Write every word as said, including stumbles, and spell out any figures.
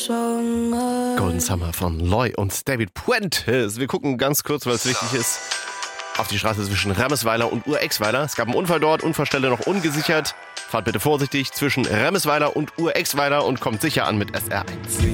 Golden Summer von Loy und David Puentes. Wir gucken ganz kurz, weil es wichtig ist, auf die Straße zwischen Remesweiler und Urexweiler. Es gab einen Unfall dort, Unfallstelle noch ungesichert. Fahrt bitte vorsichtig zwischen Remesweiler und Urexweiler und kommt sicher an mit S R eins.